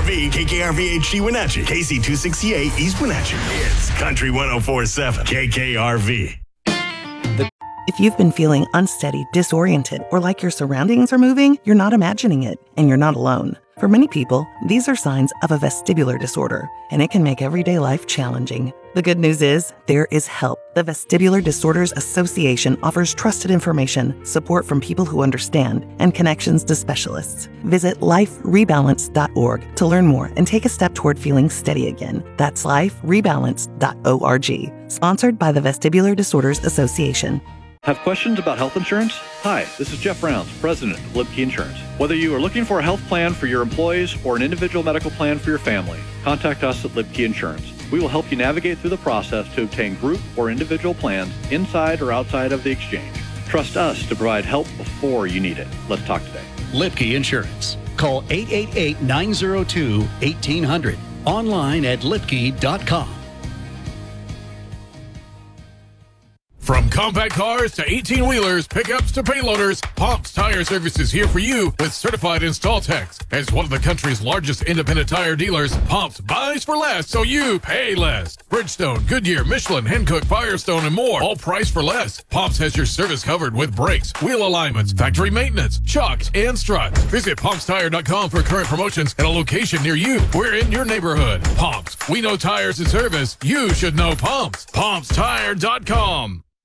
KKRV, KKRV HD Wenatchee, KC268 East Wenatchee. It's Country 104.7 KKRV. If you've been feeling unsteady, disoriented, or like your surroundings are moving, you're not imagining it, and you're not alone. For many people, these are signs of a vestibular disorder, and it can make everyday life challenging. The good news is, there is help. The Vestibular Disorders Association offers trusted information, support from people who understand, and connections to specialists. Visit liferebalance.org to learn more and take a step toward feeling steady again. That's liferebalance.org. Sponsored by the Vestibular Disorders Association. Have questions about health insurance? Hi, this is Jeff Rounds, President of Lipke Insurance. Whether you are looking for a health plan for your employees or an individual medical plan for your family, contact us at Lipke Insurance. We will help you navigate through the process to obtain group or individual plans inside or outside of the exchange. Trust us to provide help before you need it. Let's talk today. Lipke Insurance. Call 888-902-1800. Online at lipke.com. From compact cars to 18-wheelers, pickups to payloaders, Pomp's Tire Service is here for you with certified install techs. As one of the country's largest independent tire dealers, Pomp's buys for less so you pay less. Bridgestone, Goodyear, Michelin, Hankook, Firestone, and more, all priced for less. Pomp's has your service covered with brakes, wheel alignments, factory maintenance, shocks, and struts. Visit PompsTire.com for current promotions and a location near you. We're in your neighborhood. Pomp's. We know tires and service. You should know Pomp's. PompsTire.com.